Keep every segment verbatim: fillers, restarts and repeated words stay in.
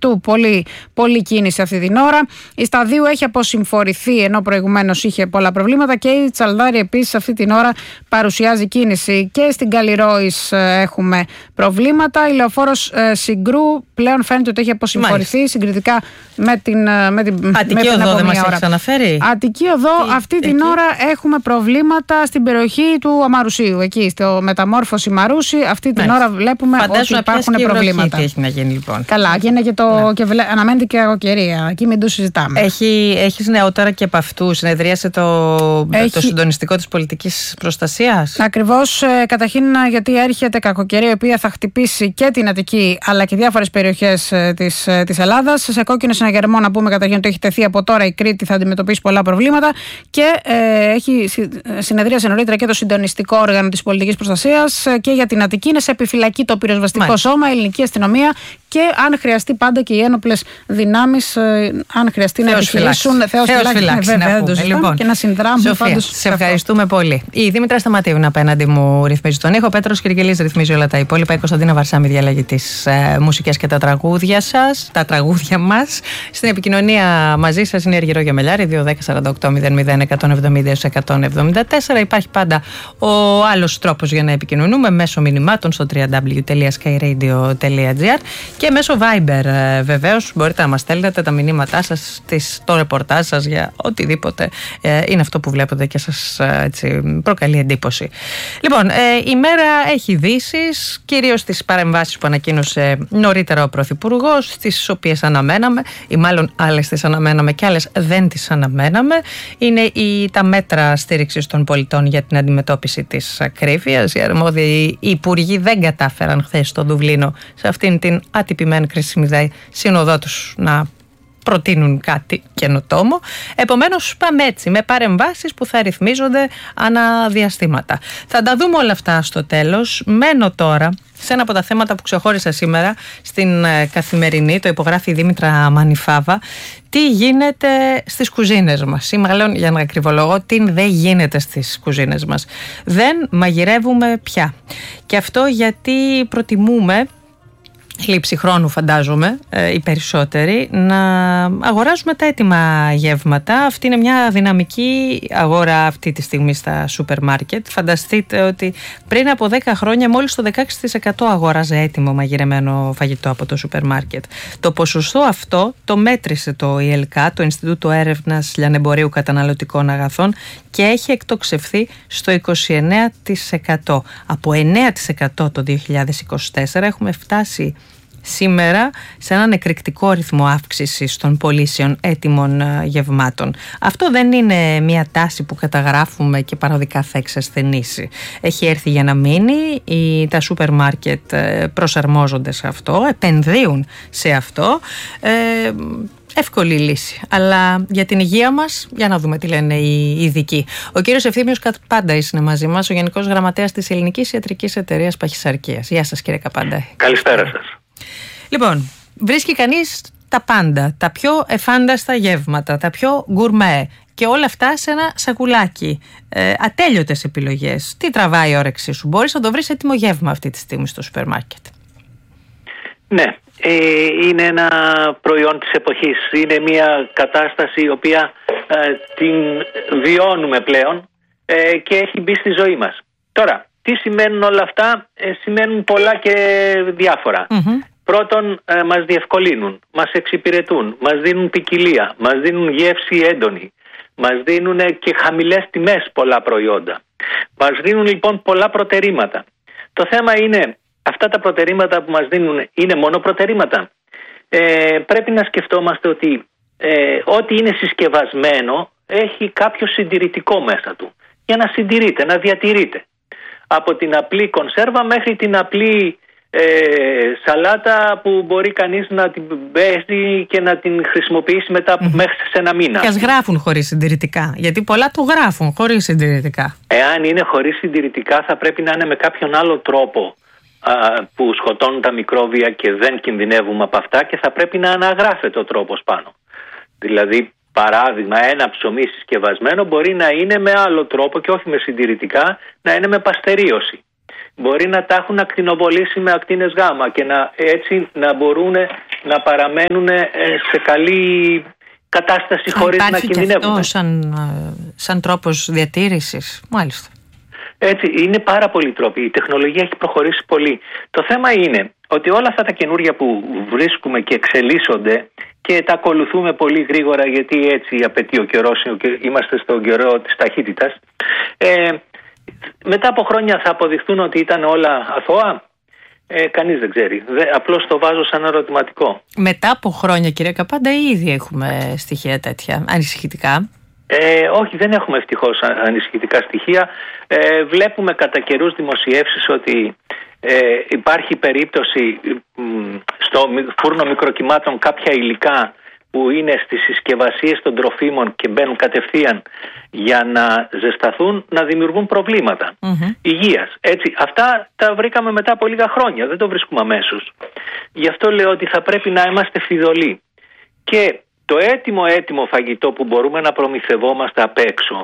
τούτου πολύ, πολύ κίνηση αυτή την ώρα. Η Σταδίου έχει αποσυμφορηθεί ενώ προηγουμένως είχε πολλά προβλήματα και η Τσαλδάρη επίσης αυτή την ώρα παρουσιάζει κίνηση. Και στην Καλλιρόης έχουμε προβλήματα. Η λεωφόρος Συγκρού πλέον φαίνεται ότι έχει αποσυμφορηθεί Μάλιστα. συγκριτικά με την, με την, Αττική με την Οδό δεν μας ώρα. έχεις αναφέρει. Αττική Οδό Τι, αυτή εκεί. την ώρα έχουμε προβλήματα στην περιοχή του Αμαρουσίου. Εκεί στο Μεταμόρφωση Μαρούση αυτή την Μάλιστα. ώρα βλέπουμε Φαντάζομαι ότι υπάρχουν και προβλήματα. Τι έχει να γίνει λοιπόν. Καλά, και είναι και το, ναι. και βλέ, αναμένεται και αγωκαιρία. Εκεί μην το συζητάμε. Έχει, έχεις νεότερα και από αυτού. Συνεδρίασε το, Έχει... το συντονιστικό της πολιτικής προστασίας. Ακριβώς. Ε, καταρχήν γιατί έρχεται κακοκαιρία η οποία θα χτυπήσει και την Αττική αλλά και διάφορες περιοχές ε, της, ε, της Ελλάδας. Σε κόκκινο συναγερμό να πούμε καταρχήν ότι έχει τεθεί από τώρα η Κρήτη, θα αντιμετωπίσει πολλά προβλήματα και ε, έχει συνεδρίασε νωρίτερα και το συντονιστικό όργανο της πολιτικής προστασίας ε, και για την Αττική. Είναι σε επιφυλακή το πυροσβεστικό Μάλιστα. σώμα, η ελληνική αστυνομία και αν χρειαστεί πάντα και οι ένοπλες δυνάμεις, ε, αν χρειαστεί να επιχειρήσουν. Θεός φυλάξει να λοιπόν, και να συνδράμουν. Σε ευχαριστούμε πολύ. Η Δήμητρα Σταματίου είναι απέναντι μου, ρυθμίζει τον ήχο. Ο Πέτρος Κυρκελής ρυθμίζει όλα τα υπόλοιπα. Η Κωνσταντίνα Βαρσάμι διαλέγει τις ε, μουσικές και τα τραγούδια σας, τα τραγούδια μας. Στην επικοινωνία μαζί σας είναι η Αργυρό Γεμελιάρη, δύο δέκα σαράντα οκτώ μηδέν μηδέν εκατόν εβδομήντα εκατόν εβδομήντα τέσσερα. Υπάρχει πάντα ο άλλος τρόπος για να επικοινωνούμε μέσω μηνυμάτων στο double-u double-u double-u τελεία skyradio τελεία gr και μέσω Viber ε, βεβαίως. Μπορείτε να μας στέλνετε τα μηνύματά σας, τις, το ρεπορτάζ σας για οτιδήποτε ε, είναι αυτό που βλέπετε και σας ε, έτσι, προκαλεί εντύπωση. Λοιπόν, ε, η μέρα έχει ειδήσεις, κυρίως τις παρεμβάσεις που ανακοίνωσε νωρίτερα ο Πρωθυπουργός, τις οποίες αναμέναμε, ή μάλλον άλλες τις αναμέναμε και άλλες δεν τις αναμέναμε. Είναι η, τα μέτρα στήριξης των πολιτών για την αντιμετώπιση της ακρίβειας. Οι αρμόδιοι οι υπουργοί δεν κατάφεραν χθες στο Δουβλίνο, σε αυτήν την ατυπημένη κρίσιμη σύνοδό τους, να προτείνουν κάτι καινοτόμο. Επομένως πάμε έτσι με παρεμβάσεις που θα ρυθμίζονται ανά διαστήματα. Θα τα δούμε όλα αυτά στο τέλος. Μένω τώρα σε ένα από τα θέματα που ξεχώρισα σήμερα στην Καθημερινή, το υπογράφει η Δήμητρα Μανιφάβα. Τι γίνεται στις κουζίνες μας, ή μάλλον για να ακριβολογώ, τι δεν γίνεται στις κουζίνες μας. Δεν μαγειρεύουμε πια. Και αυτό γιατί προτιμούμε, λήψη χρόνου φαντάζομαι, ε, οι περισσότεροι, να αγοράζουμε τα έτοιμα γεύματα. Αυτή είναι μια δυναμική αγορά αυτή τη στιγμή στα σούπερ μάρκετ. Φανταστείτε ότι πριν από δέκα χρόνια μόλις το δεκαέξι τοις εκατό αγόραζε έτοιμο μαγειρεμένο φαγητό από το σούπερ μάρκετ. Το ποσοστό αυτό το μέτρησε το ι ελ κέι, το Ινστιτούτο Έρευνας Λιανεμπορίου Καταναλωτικών Αγαθών, και έχει εκτοξευθεί στο είκοσι εννέα τοις εκατό. Από εννέα τοις εκατό το δύο χιλιάδες είκοσι τέσσερα έχουμε φτάσει σήμερα σε έναν εκρηκτικό ρυθμό αύξησης των πωλήσεων έτοιμων γευμάτων. Αυτό δεν είναι μια τάση που καταγράφουμε και παροδικά θα εξασθενήσει. Έχει έρθει για να μείνει. Οι, τα σούπερ μάρκετ προσαρμόζονται σε αυτό, επενδύουν σε αυτό. Ε, Εύκολη λύση. Αλλά για την υγεία μας, για να δούμε τι λένε οι ειδικοί. Ο κύριος Ευθύμιος Καπάνταης είναι μαζί μας, ο Γενικός Γραμματέας της Ελληνικής Ιατρικής Εταιρείας Παχυσαρκίας. Γεια σας, κύριε Καπάνταη. Καλησπέρα σας. Λοιπόν, βρίσκει κανείς τα πάντα, τα πιο εφάνταστα γεύματα, τα πιο γκουρμέ και όλα αυτά σε ένα σακουλάκι. Ε, ατέλειωτες επιλογές. Τι τραβάει η όρεξή σου? Μπορείς να το βρεις έτοιμο γεύμα αυτή τη στιγμή στο σούπερ μάρκετ. Ναι, ε, είναι ένα προϊόν της εποχής. Είναι μια κατάσταση η οποία ε, την βιώνουμε πλέον ε, και έχει μπει στη ζωή μας. Τώρα, τι σημαίνουν όλα αυτά? Ε, σημαίνουν πολλά και διάφορα. Mm-hmm. Πρώτον, ε, μας διευκολύνουν, μας εξυπηρετούν, μας δίνουν ποικιλία, μας δίνουν γεύση έντονη, μας δίνουν και χαμηλές τιμές πολλά προϊόντα. Μας δίνουν λοιπόν πολλά προτερήματα. Το θέμα είναι, αυτά τα προτερήματα που μας δίνουν είναι μόνο προτερήματα? Ε, πρέπει να σκεφτόμαστε ότι ε, ό,τι είναι συσκευασμένο έχει κάποιο συντηρητικό μέσα του, για να συντηρείται, να διατηρείται. Από την απλή κονσέρβα μέχρι την απλή ε, σαλάτα που μπορεί κανείς να την παίζει και να την χρησιμοποιήσει μετά mm-hmm. μέχρι σε ένα μήνα. Και ας γράφουν χωρίς συντηρητικά, γιατί πολλά το γράφουν χωρίς συντηρητικά. Εάν είναι χωρίς συντηρητικά θα πρέπει να είναι με κάποιον άλλο τρόπο α, που σκοτώνουν τα μικρόβια και δεν κινδυνεύουμε από αυτά, και θα πρέπει να αναγράφεται ο τρόπος πάνω. Δηλαδή, παράδειγμα, ένα ψωμί συσκευασμένο μπορεί να είναι με άλλο τρόπο και όχι με συντηρητικά, να είναι με παστερίωση. Μπορεί να τα έχουν ακτινοβολήσει με ακτίνες γάμα και να, έτσι να μπορούν να παραμένουν σε καλή κατάσταση χωρίς να κινδυνεύουν. Υπάρχει και αυτό σαν, σαν τρόπος διατήρησης, μάλιστα. Έτσι, είναι πάρα πολλοί τρόποι. Η τεχνολογία έχει προχωρήσει πολύ. Το θέμα είναι ότι όλα αυτά τα καινούργια που βρίσκουμε και εξελίσσονται και τα ακολουθούμε πολύ γρήγορα, γιατί έτσι απαιτεί ο καιρός, είμαστε στον καιρό της ταχύτητας, ε, μετά από χρόνια θα αποδειχθούν ότι ήταν όλα αθώα. Ε, κανείς δεν ξέρει. Δε, απλώς το βάζω σαν ερωτηματικό. Μετά από χρόνια, κύριε Καπάντα, ήδη έχουμε στοιχεία τέτοια ανησυχητικά. Ε, όχι, δεν έχουμε ευτυχώς ανησυχητικά στοιχεία. Ε, βλέπουμε κατά καιρούς δημοσιεύσεις ότι ε, υπάρχει περίπτωση μ, στο φούρνο μικροκυμάτων κάποια υλικά που είναι στις συσκευασίες των τροφίμων και μπαίνουν κατευθείαν για να ζεσταθούν, να δημιουργούν προβλήματα mm-hmm. υγείας. Έτσι, αυτά τα βρήκαμε μετά από λίγα χρόνια, δεν το βρίσκουμε αμέσως. Γι' αυτό λέω ότι θα πρέπει να είμαστε φιδωλοί. Και το έτοιμο έτοιμο φαγητό που μπορούμε να προμηθευόμαστε απ' έξω,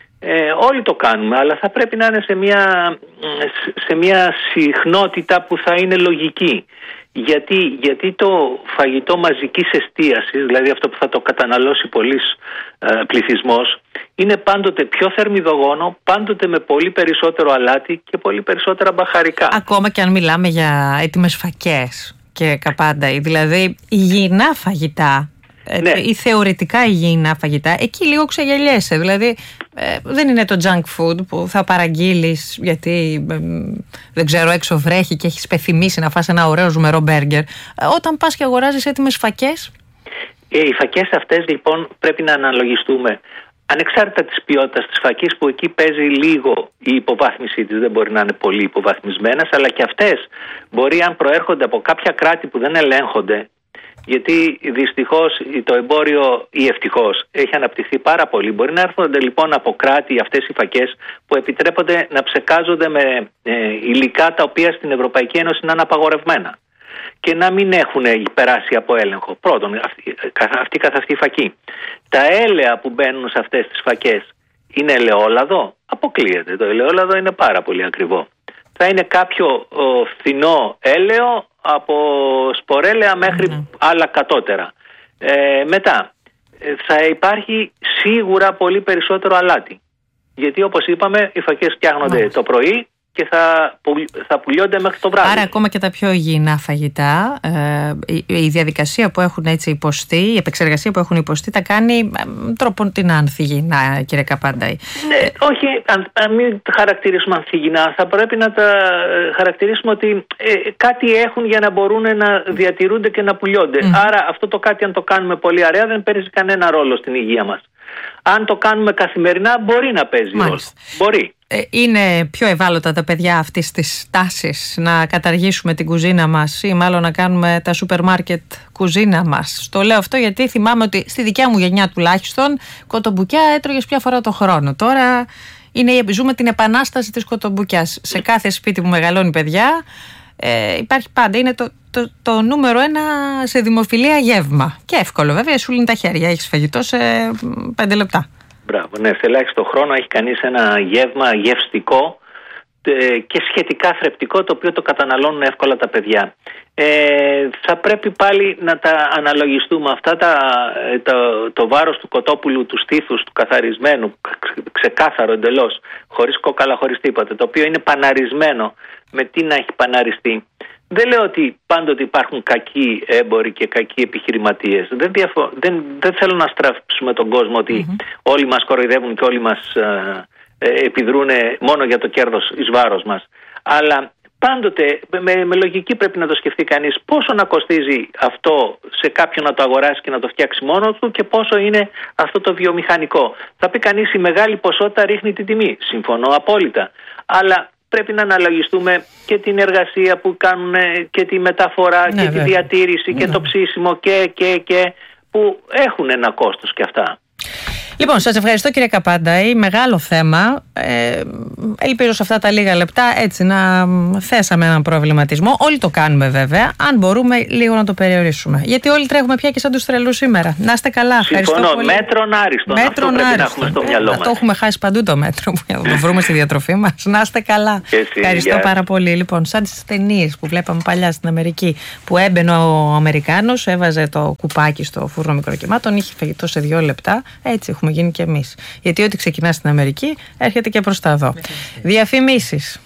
ε, όλοι το κάνουμε, αλλά θα πρέπει να είναι σε μια, σε μια συχνότητα που θα είναι λογική. Γιατί, γιατί το φαγητό μαζικής εστίασης, δηλαδή αυτό που θα το καταναλώσει πολύς ε, πληθυσμός, είναι πάντοτε πιο θερμιδογόνο, πάντοτε με πολύ περισσότερο αλάτι και πολύ περισσότερα μπαχαρικά. Ακόμα και αν μιλάμε για έτοιμες φακές και Καπάντα, δηλαδή υγιεινά φαγητά, ναι. ή θεωρητικά υγιεινά φαγητά, εκεί λίγο ξεγελιέσαι. Δηλαδή ε, δεν είναι το junk food που θα παραγγείλεις γιατί ε, δεν ξέρω, έξω βρέχει και έχεις πεθυμίσει να φας ένα ωραίο ζουμερό μπέργκερ. Ε, όταν πας και αγοράζεις έτοιμες φακές. Ε, οι φακές αυτές λοιπόν πρέπει να αναλογιστούμε. Ανεξάρτητα της ποιότητας της φακής, που εκεί παίζει λίγο η υποβάθμιση της, δεν μπορεί να είναι πολύ υποβαθμισμένες, αλλά και αυτές μπορεί, αν προέρχονται από κάποια κράτη που δεν ελέγχονται, γιατί δυστυχώς το εμπόριο ή ευτυχώς έχει αναπτυχθεί πάρα πολύ. Μπορεί να έρχονται λοιπόν από κράτη αυτές οι φακές που επιτρέπονται να ψεκάζονται με ε, υλικά τα οποία στην Ευρωπαϊκή Ένωση είναι αναπαγορευμένα και να μην έχουν περάσει από έλεγχο. Πρώτον, αυτή, αυτή καθ' αυτή η φακή. Τα έλαια που μπαίνουν σε αυτές τις φακές είναι ελαιόλαδο. Αποκλείεται. Το ελαιόλαδο είναι πάρα πολύ ακριβό. Θα είναι κάποιο ο, φθηνό έλαιο, από σπορέλαια μέχρι mm. άλλα κατώτερα. Ε, μετά, θα υπάρχει σίγουρα πολύ περισσότερο αλάτι. Γιατί όπως είπαμε, οι φακές φτιάχνονται mm. το πρωί και θα, θα πουλιώνται μέχρι το βράδυ. Άρα ακόμα και τα πιο υγιεινά φαγητά, ε, η, η διαδικασία που έχουν έτσι υποστεί, η επεξεργασία που έχουν υποστεί, τα κάνει ε, τρόπον την ανθυγιεινά, κύριε Καπάνταη. Ναι, όχι, αν, αν μην τα χαρακτηρίσουμε ανθυγιεινά, θα πρέπει να τα χαρακτηρίσουμε ότι ε, κάτι έχουν για να μπορούν να διατηρούνται και να πουλιώνται. Mm. Άρα αυτό το κάτι, αν το κάνουμε πολύ αραιά, δεν παίζει κανένα ρόλο στην υγεία μας. Αν το κάνουμε καθημερινά, μπορεί να παίζει ρόλο. Μπορεί. Είναι πιο ευάλωτα τα παιδιά αυτής της τάσης να καταργήσουμε την κουζίνα μας ή μάλλον να κάνουμε τα σούπερ μάρκετ κουζίνα μας. Το λέω αυτό γιατί θυμάμαι ότι στη δικιά μου γενιά τουλάχιστον κοτομπουκιά έτρωγες ποια φορά το χρόνο. Τώρα είναι, ζούμε την επανάσταση της κοτομπουκιάς. Σε κάθε σπίτι που μεγαλώνει παιδιά ε, υπάρχει πάντα. Είναι το, το, το νούμερο ένα σε δημοφιλία γεύμα. Και εύκολο βέβαια, σου λύνει τα χέρια. Έχεις φαγητό σε πέντε λεπτά. Μπράβο, ναι, σε ελάχιστο χρόνο έχει κανείς ένα γεύμα γευστικό και σχετικά θρεπτικό, το οποίο το καταναλώνουν εύκολα τα παιδιά. Ε, θα πρέπει πάλι να τα αναλογιστούμε αυτά, τα, το, το βάρος του κοτόπουλου, του στήθους, του καθαρισμένου, ξεκάθαρο εντελώς, χωρίς κόκαλα, χωρίς τίποτα, το οποίο είναι παναρισμένο. Με τι να έχει παναριστεί. Δεν λέω ότι πάντοτε υπάρχουν κακοί έμποροι και κακοί επιχειρηματίες. Δεν, διαφο- δεν, δεν θέλω να στραφήσουμε τον κόσμο ότι mm-hmm. όλοι μας κοροϊδεύουν και όλοι μας ε, ε, επιδρούν μόνο για το κέρδος εις βάρος μας. Αλλά πάντοτε με, με λογική πρέπει να το σκεφτεί κανείς πόσο να κοστίζει αυτό σε κάποιον να το αγοράσει και να το φτιάξει μόνο του και πόσο είναι αυτό το βιομηχανικό. Θα πει κανείς η μεγάλη ποσότητα ρίχνει την τιμή. Συμφωνώ απόλυτα. Αλλά πρέπει να αναλογιστούμε και την εργασία που κάνουν και τη μεταφορά ναι, και βέβαια. τη διατήρηση ναι. και το ψήσιμο και, και, και που έχουν ένα κόστος και αυτά. Λοιπόν, σας ευχαριστώ κύριε Καπάνταη. Μεγάλο θέμα. Ε, ελπίζω σε αυτά τα λίγα λεπτά έτσι να θέσαμε έναν προβληματισμό. Όλοι το κάνουμε βέβαια. Αν μπορούμε λίγο να το περιορίσουμε. Γιατί όλοι τρέχουμε πια και σαν τους τρελούς σήμερα. Να είστε καλά. Συμφωνώ. Μέτρον άριστον. Αυτό πρέπει άριστον. Να έχουμε στο μυαλό μας. Το έχουμε χάσει παντού το μέτρο που το βρούμε στη διατροφή μας. Να είστε καλά. Εσύ, ευχαριστώ για... πάρα πολύ. Λοιπόν, σαν τις ταινίες που βλέπαμε παλιά στην Αμερική, που έμπαινε ο Αμερικάνος, έβαζε το κουπάκι στο φούρνο μικροκυμάτων, είχε φαγητό σε δύο λεπτά. Έτσι έχουμε γίνει κι εμείς. Γιατί ό,τι ξεκινά στην Αμερική έρχεται και προς τα εδώ. Διαφημίσεις.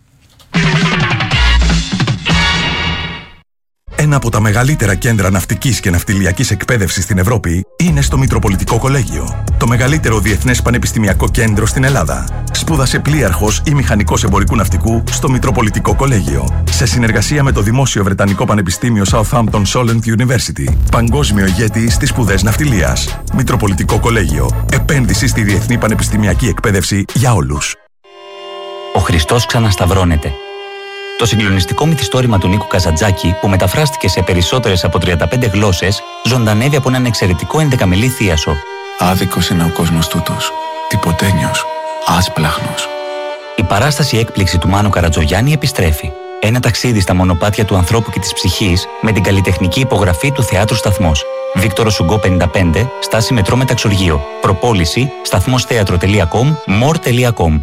Ένα από τα μεγαλύτερα κέντρα ναυτικής και ναυτιλιακής εκπαίδευσης στην Ευρώπη είναι στο Μητροπολιτικό Κολέγιο. Το μεγαλύτερο διεθνές πανεπιστημιακό κέντρο στην Ελλάδα. Σπούδασε πλοίαρχος ή μηχανικός εμπορικού ναυτικού στο Μητροπολιτικό Κολέγιο. Σε συνεργασία με το Δημόσιο Βρετανικό Πανεπιστήμιο Southampton Solent University. Παγκόσμιο ηγέτη στις σπουδές ναυτιλίας. Μητροπολιτικό Κολέγιο. Επένδυση στη διεθνή πανεπιστημιακή εκπαίδευση για όλους. Ο Χριστός ξανασταυρώνεται. Το συγκλονιστικό μυθιστόρημα του Νίκου Καζαντζάκη, που μεταφράστηκε σε περισσότερες από τριάντα πέντε γλώσσες, ζωντανεύει από έναν εξαιρετικό ενδεκαμελή θίασο. Άδικος είναι ο κόσμος τούτος. Τυποτένιος. Άσπλαχνος. Η παράσταση έκπληξη του Μάνου Καρατζογιάννη επιστρέφει. Ένα ταξίδι στα μονοπάτια του ανθρώπου και της ψυχής με την καλλιτεχνική υπογραφή του Θεάτρου Σταθμός. Βίκτορο Σουγκό πενήντα πέντε, στάση μετρό Μεταξουργείο. Προπόληση σταθμόσθέατρο τελεία κομ, μορ τελεία κομ.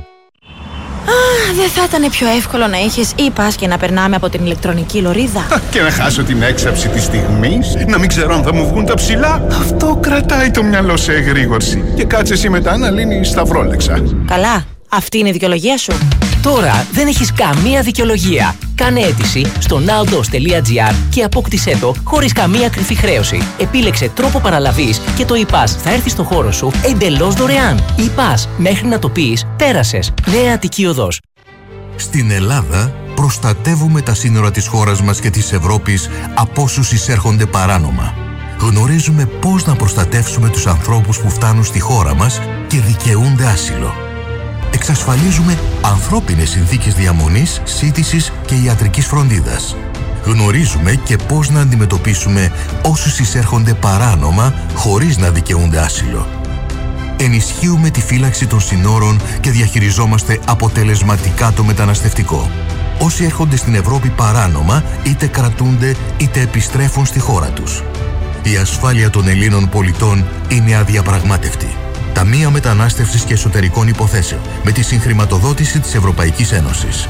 Δεν θα ήταν πιο εύκολο να είχες e-pass και να περνάμε από την ηλεκτρονική λωρίδα? Και να χάσω την έξαψη της στιγμής, να μην ξέρω αν θα μου βγουν τα ψηλά. Αυτό κρατάει το μυαλό σε εγρήγορση. Και κάτσε εσύ μετά να λύνεις σταυρόλεξα. Καλά, αυτή είναι η δικαιολογία σου. Τώρα δεν έχεις καμία δικαιολογία. Κάνε αίτηση στο nowdos τελεία gr και απόκτησέ το χωρίς καμία κρυφή χρέωση. Επίλεξε τρόπο παραλαβής και το e-pass θα έρθει στο χώρο σου εντελώς δωρεάν. e-pass, μέχρι να το πεις, πέρασες. Νέα Αττική Οδός. Στην Ελλάδα προστατεύουμε τα σύνορα της χώρας μας και της Ευρώπης από όσους εισέρχονται παράνομα. Γνωρίζουμε πώς να προστατεύσουμε τους ανθρώπους που φτάνουν στη χώρα μας και δικαιούνται άσυλο. Εξασφαλίζουμε ανθρώπινες συνθήκες διαμονής, σύντησης και ιατρικής φροντίδας. Γνωρίζουμε και πώς να αντιμετωπίσουμε όσους εισέρχονται παράνομα χωρίς να δικαιούνται άσυλο. Ενισχύουμε τη φύλαξη των συνόρων και διαχειριζόμαστε αποτελεσματικά το μεταναστευτικό. Όσοι έρχονται στην Ευρώπη παράνομα, είτε κρατούνται είτε επιστρέφουν στη χώρα τους. Η ασφάλεια των Ελλήνων πολιτών είναι αδιαπραγμάτευτη. Ταμεία Μετανάστευσης και Εσωτερικών Υποθέσεων, με τη συγχρηματοδότηση της Ευρωπαϊκής Ένωσης.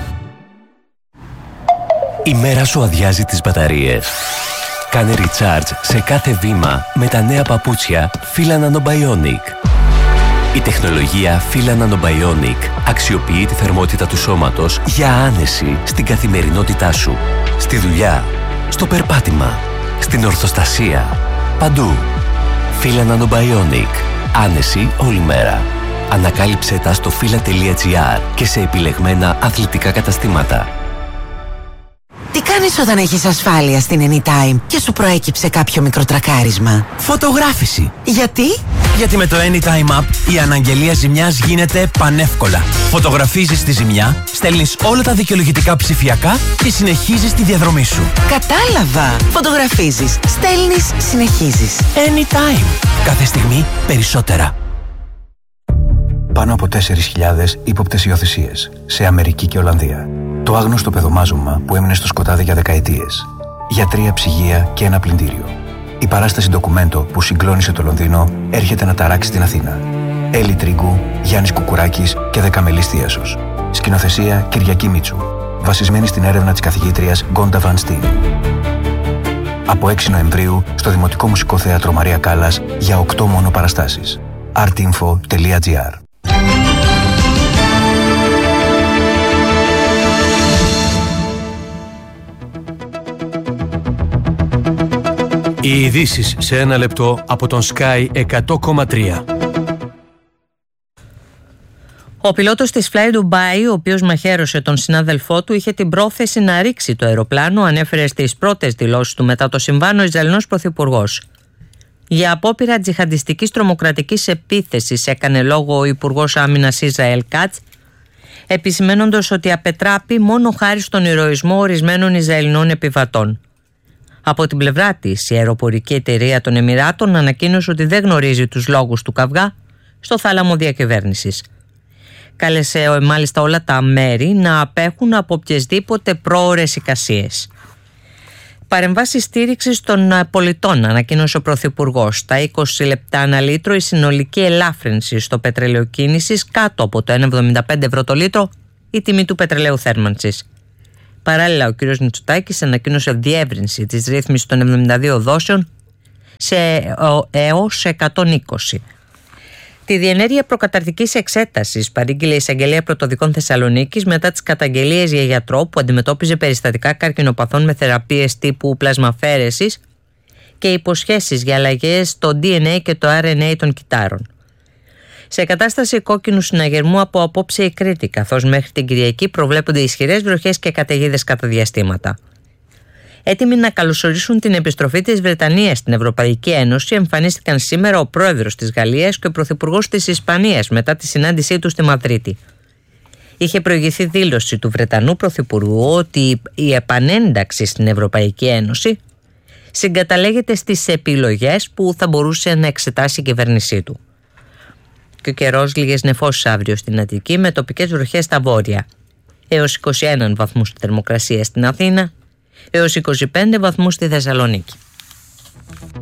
Η μέρα σου αδειάζει τις μπαταρίες. Κάνε recharge σε κάθε βήμα με τα νέα παπούτσια Fila Nanobionic. Η τεχνολογία Fila Nanobionic αξιοποιεί τη θερμότητα του σώματος για άνεση στην καθημερινότητά σου. Στη δουλειά, στο περπάτημα, στην ορθοστασία, παντού. Fila Nanobionic. Άνεση όλη μέρα. Ανακάλυψέ τα στο fila τελεία gr και σε επιλεγμένα αθλητικά καταστήματα. Τι κάνεις όταν έχεις ασφάλεια στην Anytime και σου προέκυψε κάποιο μικροτρακάρισμα? Φωτογράφηση. Γιατί? Γιατί με το Anytime App η αναγγελία ζημιάς γίνεται πανεύκολα. Φωτογραφίζεις τη ζημιά, στέλνεις όλα τα δικαιολογητικά ψηφιακά και συνεχίζεις τη διαδρομή σου. Κατάλαβα. Φωτογραφίζεις, στέλνεις, συνεχίζεις. Anytime. Κάθε στιγμή περισσότερα. Πάνω από τέσσερις χιλιάδες ύποπτες υιοθεσίες σε Αμερική και Ολλανδία. Το άγνωστο παιδομάζωμα που έμεινε στο σκοτάδι για δεκαετίες. Γιατρία, ψυγεία και ένα πλυντήριο. Η παράσταση ντοκουμέντο που συγκλώνησε το Λονδίνο έρχεται να ταράξει την Αθήνα. Έλλη Τρίγκου, Γιάννης Κουκουράκης και Δεκαμελής Θίασος. Σκηνοθεσία Κυριακή Μίτσου. Βασισμένη στην έρευνα της καθηγήτριας Γκόντα Βαν Στίν. Από έξι Νοεμβρίου στο Δημοτικό Μουσικό Θέατρο Μαρία Κάλλας για οκτώ μόνο παραστάσεις. artinfo τελεία gr. Οι ειδήσεις σε ένα λεπτό από τον Sky εκατό κόμμα τρία. Ο πιλότος της Fly Dubai, ο οποίος μαχαίρωσε τον συνάδελφό του, είχε την πρόθεση να ρίξει το αεροπλάνο, ανέφερε στις πρώτες δηλώσεις του μετά το συμβάν ο Ισραηλινός πρωθυπουργός. Για απόπειρα τζιχαντιστικής τρομοκρατικής επίθεσης έκανε λόγο ο Υπουργός Άμυνας Ισραήλ Κάτς, επισημένοντας ότι απετράπη μόνο χάρη στον ηρωισμό ορισμένων Ισραηλινών επιβατών. Από την πλευρά της, η αεροπορική εταιρεία των Εμιράτων ανακοίνωσε ότι δεν γνωρίζει τους λόγους του καυγά στο θάλαμο διακυβέρνησης. Κάλεσε μάλιστα όλα τα μέρη να απέχουν από οποιασδήποτε πρόωρες εικασίες. Παρεμβάσεις στήριξης των πολιτών, ανακοίνωσε ο Πρωθυπουργός. Στα είκοσι λεπτά ανά λίτρο η συνολική ελάφρυνση στο πετρέλαιο κίνησης κάτω από το ένα κόμμα εβδομήντα πέντε ευρώ το λίτρο η τιμή του πετρελαίου θέρμανσης. Παράλληλα, ο κ. Μητσοτάκης ανακοίνωσε διεύρυνση της ρύθμισης των εβδομήντα δύο δόσεων σε έως εκατόν είκοσι. Τη διενέργεια προκαταρκτικής εξέτασης παρήγγειλε η Εισαγγελία Πρωτοδικών Θεσσαλονίκης μετά τις καταγγελίες για γιατρό που αντιμετώπιζε περιστατικά καρκινοπαθών με θεραπείες τύπου πλασμαφαίρεσης και υποσχέσεις για αλλαγές στο ντι εν έι και το αρ εν έι των κυττάρων. Σε κατάσταση κόκκινου συναγερμού από απόψε η Κρήτη, καθώς μέχρι την Κυριακή προβλέπονται ισχυρές βροχές και καταιγίδες κατά διαστήματα. Έτοιμοι να καλωσορίσουν την επιστροφή της Βρετανίας στην Ευρωπαϊκή Ένωση, εμφανίστηκαν σήμερα ο πρόεδρος της Γαλλίας και ο πρωθυπουργός της Ισπανίας μετά τη συνάντησή τους στη Μαδρίτη. Είχε προηγηθεί δήλωση του Βρετανού πρωθυπουργού ότι η επανένταξη στην Ευρωπαϊκή Ένωση συγκαταλέγεται στις επιλογές που θα μπορούσε να εξετάσει η κυβέρνησή του. Και ο καιρός, λίγες νεφώσεις αύριο στην Αττική με τοπικές βροχές στα βόρεια. Έως είκοσι ένα βαθμούς θερμοκρασία στην Αθήνα, έως είκοσι πέντε βαθμούς στη Θεσσαλονίκη.